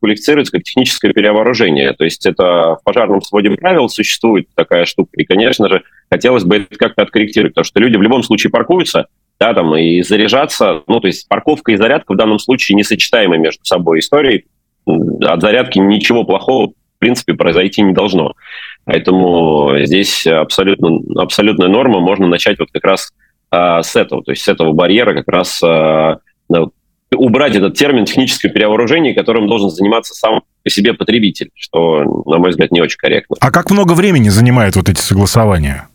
квалифицируется как техническое перевооружение. То есть это в пожарном своде правил существует такая штука. И, конечно же, хотелось бы это как-то откорректировать, потому что люди в любом случае паркуются, да, там, и заряжаться, ну, то есть парковка и зарядка в данном случае несочетаемы между собой истории. От зарядки ничего плохого, в принципе, произойти не должно. Поэтому здесь абсолютная норма. Можно начать вот как раз с этого, то есть с этого барьера как раз убрать этот термин техническое перевооружение, которым должен заниматься сам по себе потребитель, что, на мой взгляд, не очень корректно. А как много времени занимают вот эти согласования?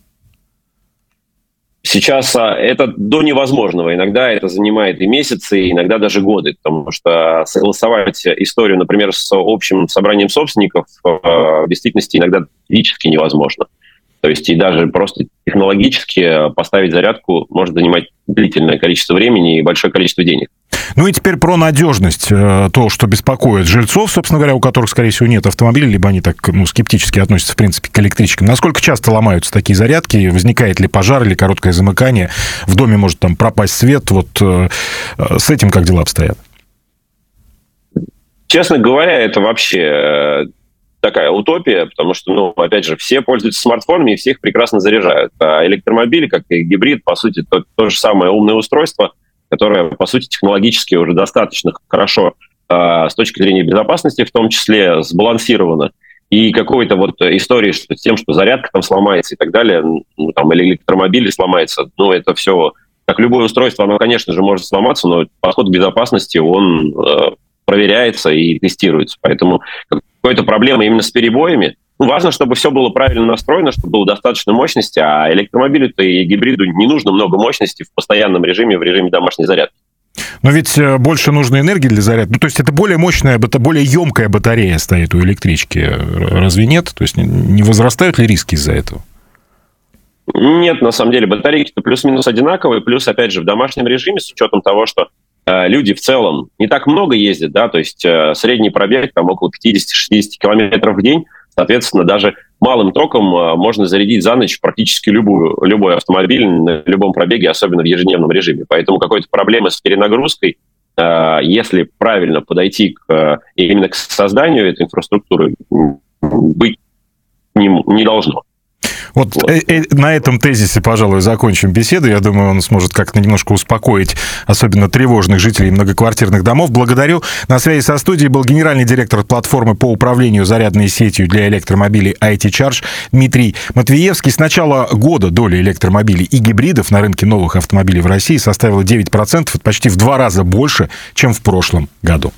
Сейчас это до невозможного. Иногда это занимает и месяцы, иногда даже годы, потому что согласовать историю, например, с общим собранием собственников в действительности иногда физически невозможно. То есть и даже просто технологически поставить зарядку может занимать длительное количество времени и большое количество денег. Ну и теперь про надежность. То, что беспокоит жильцов, собственно говоря, у которых, скорее всего, нет автомобиля, либо они так скептически относятся, в принципе, к электричкам. Насколько часто ломаются такие зарядки? Возникает ли пожар или короткое замыкание? В доме может там пропасть свет? Вот с этим как дела обстоят? Честно говоря, это вообще такая утопия, потому что, ну, опять же, все пользуются смартфонами и все их прекрасно заряжают. А электромобили, как и гибрид, по сути, то же самое умное устройство, которое, по сути, технологически уже достаточно хорошо с точки зрения безопасности, в том числе сбалансировано. И какой-то вот истории с тем, что зарядка там сломается и так далее, ну, там, или электромобиль сломается, ну, это все, как любое устройство, оно, конечно же, может сломаться, но подход к безопасности, он проверяется и тестируется. Поэтому какой-то проблемы именно с перебоями. Ну, важно, чтобы все было правильно настроено, чтобы было достаточно мощности, а электромобилю-то и гибриду не нужно много мощности в постоянном режиме, в режиме домашней зарядки. Но ведь больше нужно энергии для зарядки. Ну, то есть это более мощная, более емкая батарея стоит у электрички. Разве нет? То есть не возрастают ли риски из-за этого? Нет, на самом деле батарейки-то плюс-минус одинаковые. Плюс, опять же, в домашнем режиме, с учетом того, что люди в целом не так много ездят, да, то есть средний пробег там около 50-60 километров в день, соответственно, даже малым током можно зарядить за ночь практически любой автомобиль на любом пробеге, особенно в ежедневном режиме. Поэтому какой-то проблемы с перенагрузкой, если правильно подойти именно к созданию этой инфраструктуры, быть не должно. Вот на этом тезисе, пожалуй, закончим беседу. Я думаю, он сможет как-то немножко успокоить особенно тревожных жителей многоквартирных домов. Благодарю. На связи со студией был генеральный директор платформы по управлению зарядной сетью для электромобилей IT-Charge Дмитрий Матвеевский. С начала года доля электромобилей и гибридов на рынке новых автомобилей в России составила 9%. Это почти в 2 раза больше, чем в прошлом году.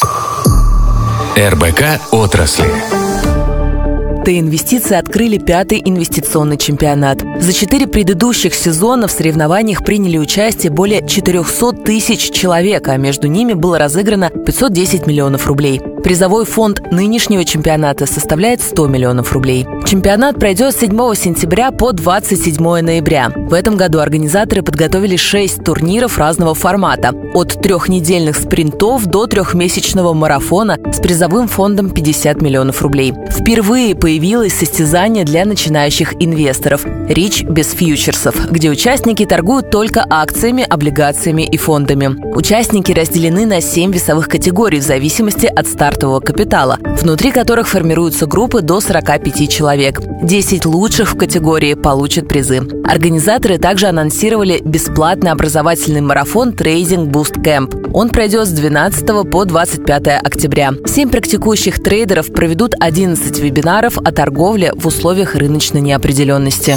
РБК отрасли. Т-инвестиции открыли 5-й инвестиционный чемпионат. За 4 предыдущих сезона в соревнованиях приняли участие более 400 тысяч человек, а между ними было разыграно 510 миллионов рублей. Призовой фонд нынешнего чемпионата составляет 100 миллионов рублей. Чемпионат пройдет с 7 сентября по 27 ноября. В этом году организаторы подготовили 6 турниров разного формата. От 3-недельных спринтов до 3-месячного марафона с призовым фондом 50 миллионов рублей. Впервые появилось состязание для начинающих инвесторов «Рич без фьючерсов», где участники торгуют только акциями, облигациями и фондами. Участники разделены на 7 весовых категорий в зависимости от стартового капитала, внутри которых формируются группы до 45 человек. 10 лучших в категории получат призы. Организаторы также анонсировали бесплатный образовательный марафон «Trading Boost Camp». Он пройдет с 12 по 25 октября. 7 практикующих трейдеров проведут 11 вебинаров о торговле в условиях рыночной неопределенности.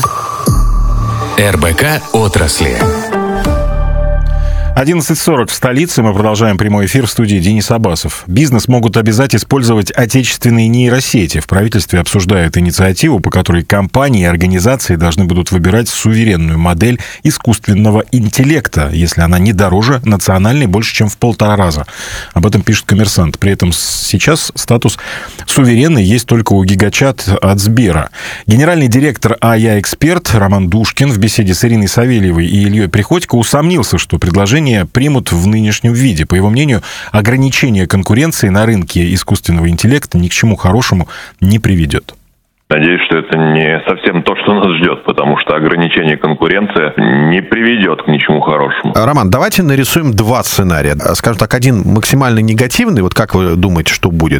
РБК отрасли. 11:40 в столице. Мы продолжаем прямой эфир в студии Денис Абасов. Бизнес могут обязать использовать отечественные нейросети. В правительстве обсуждают инициативу, по которой компании и организации должны будут выбирать суверенную модель искусственного интеллекта, если она не дороже национальной больше, чем в 1,5 раза. Об этом пишет «Коммерсант». При этом сейчас статус суверенный есть только у гигачат от Сбера. Генеральный директор АЯ Эксперт Роман Душкин в беседе с Ириной Савельевой и Ильей Приходько усомнился, что предложение примут в нынешнем виде. По его мнению, ограничение конкуренции на рынке искусственного интеллекта ни к чему хорошему не приведет. Надеюсь, что это не совсем то, что нас ждет, потому что ограничение конкуренции не приведет к ничему хорошему. Роман, давайте нарисуем 2 сценария. Скажем так, один максимально негативный. Вот как вы думаете, что будет?